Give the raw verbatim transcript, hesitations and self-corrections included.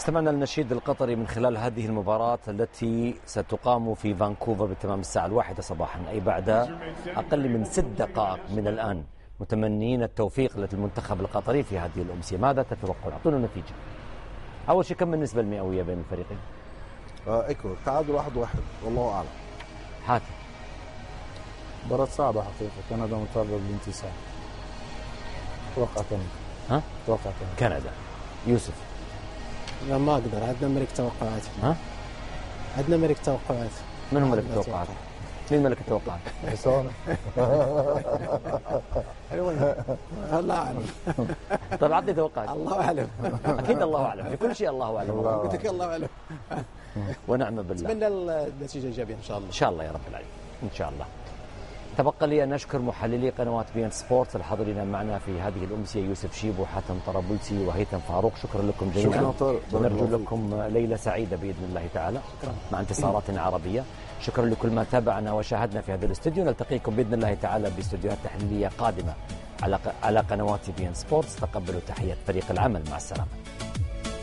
استمعنا للنشيد القطري من خلال هذه المباراة التي ستقام في فانكوفر بتمام الساعة الواحدة صباحا، أي بعد أقل من ست دقائق من الآن. متمنين التوفيق للمنتخب القطري في هذه الأمسية. ماذا تتوقعون؟ أعطونا نتيجة. أول شيء، كم النسبة المئوية بين الفريقين؟ آه إيكو تعادل واحد واحد والله أعلم. حاتم. مباراة صعبة حقيقة، كندا متفرد بانتصار. توقع كندا. ها؟ توقع كندا. كندا. يوسف. لا ما أقدر، عندنا ملك توقعات. ها؟ عندنا ملك توقعات. من هو ملك التوقعات؟ مين ملك التوقعات؟ حسون. الله أعلم. طيب عطني توقعات. الله أعلم. أكيد الله أعلم، في كل شيء الله أعلم. قلت لك الله أعلم. ونعم بالله. أتمنى النتيجة إيجابية إن شاء الله. إن شاء الله يا رب العالمين، إن شاء الله. تبقى لي أن أشكر محللي قنوات بي إن سبورت الحاضرين معنا في هذه الأمسية، يوسف شيب وحاتم طرابلسي وهيثم فاروق. شكرا لكم جميعا، ونرجو لكم ليلة سعيدة بإذن الله تعالى مع انتصارات عربية. شكرا لكل ما تابعنا وشاهدنا في هذا الاستوديو. نلتقيكم بإذن الله تعالى باستوديوهات تحليلية قادمة على على قنوات بي إن سبورت. تقبلوا تحيات فريق العمل، مع السلامة.